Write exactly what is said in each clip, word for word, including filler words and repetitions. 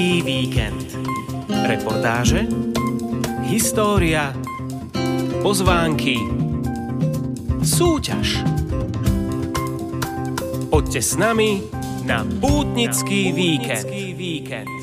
Víkend. Reportáže, história, pozvánky, súťaž. Poďte s nami na pútnický víkend.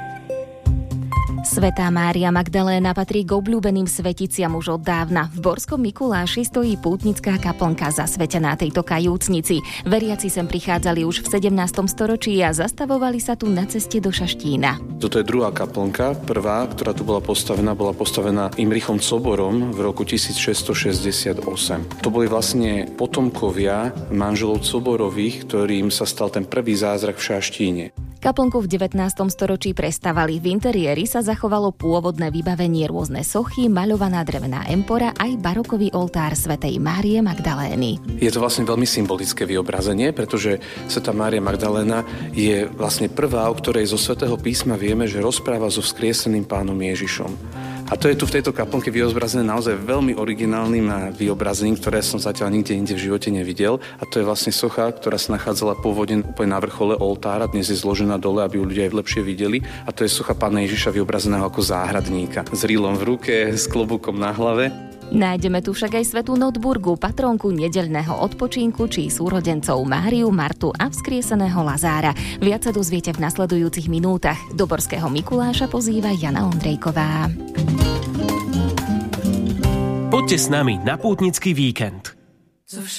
Svätá Mária Magdaléna patrí k obľúbeným sveticiam už od dávna. V Borskom Mikuláši stojí pútnická kaplnka zasvetená tejto kajúcnici. Veriaci sem prichádzali už v sedemnástom storočí a zastavovali sa tu na ceste do Šaštína. Toto je druhá kaplnka. Prvá, ktorá tu bola postavená, bola postavená Imrichom Coborom v roku tisícšesťstošesťdesiatosem. To boli vlastne potomkovia manželov Coborových, ktorým sa stal ten prvý zázrak v Šaštíne. Kaplnku v devätnástom storočí prestavali. V interiéri sa zachovalo pôvodné vybavenie, rôzne sochy, maľovaná drevená empora aj barokový oltár svätej Márie Magdalény. Je to vlastne veľmi symbolické vyobrazenie, pretože svätá Mária Magdaléna je vlastne prvá, o ktorej zo svätého písma vieme, že rozpráva so vzkrieseným pánom Ježišom. A to je tu v tejto kaplnke vyobrazené naozaj veľmi originálnym vyobrazením, ktoré som zatiaľ nikde inde v živote nevidel. A to je vlastne socha, ktorá sa nachádzala pôvodne úplne na vrchole oltára, dnes je zložená dole, aby ju ľudia aj lepšie videli. A to je socha pána Ježiša vyobrazeného ako záhradníka, s rýlom v ruke, s klobúkom na hlave. Nájdeme tu však aj svätú Notburgu, patronku nedeľného odpočinku či súrodencov Máriu, Martu a vzkrieseného Lazára. Viac sa dozviete v nasledujúcich minútach. Do Borského Mikuláša pozýva Jana Ondrejková. Poďte s nami na pútnický víkend.